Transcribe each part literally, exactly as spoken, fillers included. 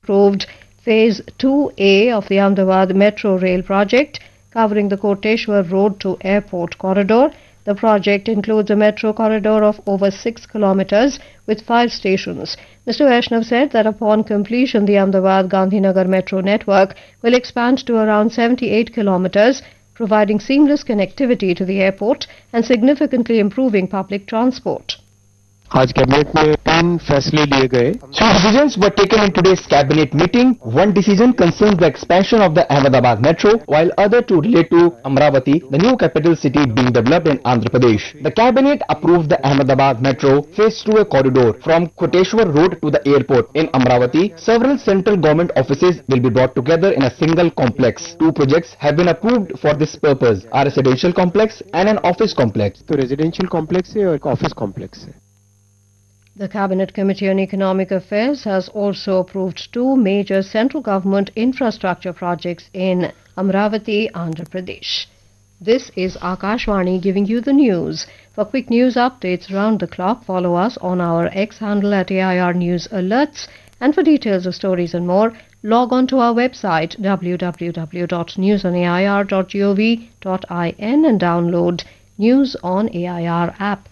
approved Phase two A of the Ahmedabad Metro Rail project, covering the Koteshwar Road to Airport corridor. The project includes a metro corridor of over six kilometers with five stations. Mister Vaishnav said that upon completion, the Ahmedabad Gandhinagar metro network will expand to around seventy-eight kilometers, providing seamless connectivity to the airport and significantly improving public transport. आज cabinet में तीन फैसले लिए गए. Two decisions were taken in today's cabinet meeting. One decision concerns the expansion of the Ahmedabad metro, while other two relate to Amravati, the new capital city being developed in Andhra Pradesh. The cabinet approved the Ahmedabad metro phase two A corridor from Koteshwar Road to the airport in Amravati. Several central government offices will be brought together in a single complex. Two projects have been approved for this purpose: a residential complex and an office complex. तो residential complex है और एक office complex है. The Cabinet Committee on Economic Affairs has also approved two major central government infrastructure projects in Amravati, Andhra Pradesh. This is Akashvani giving you the news. For quick news updates round the clock, follow us on our X handle at A I R News Alerts. And for details of stories and more, log on to our website w w w dot news on a i r dot gov dot in and download News on A I R app.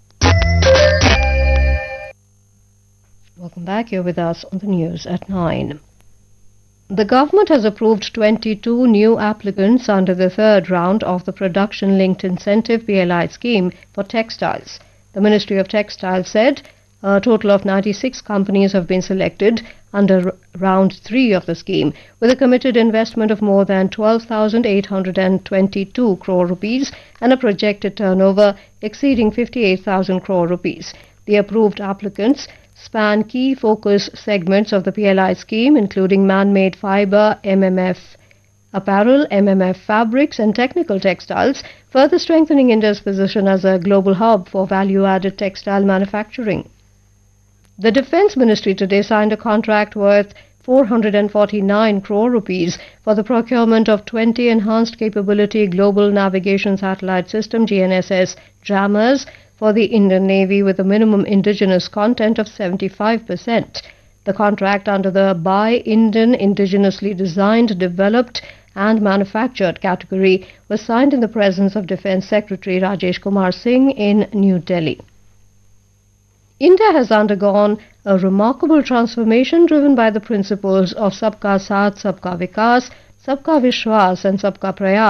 Welcome back. You're with us on the news at nine. The government has approved twenty-two new applicants under the third round of the Production Linked Incentive P L I scheme for textiles. The Ministry of Textiles said a total of ninety-six companies have been selected under round three of the scheme, with a committed investment of more than twelve thousand eight hundred twenty-two crore rupees and a projected turnover exceeding fifty-eight thousand crore rupees. The approved applicants span key focus segments of the P L I scheme, including man-made fibre, M M F apparel, M M F fabrics and technical textiles, further strengthening India's position as a global hub for value-added textile manufacturing. The Defence Ministry today signed a contract worth four hundred forty-nine crore rupees for the procurement of twenty enhanced capability global navigation satellite system G N S S jammers for the Indian Navy with a minimum indigenous content of seventy-five percent. The contract under the Buy Indian Indigenously Designed, Developed and Manufactured category was signed in the presence of Defence Secretary Rajesh Kumar Singh in New Delhi. India has undergone a remarkable transformation driven by the principles of Sabka Saath, Sabka Vikas, Sabka Vishwas and Sabka Prayas.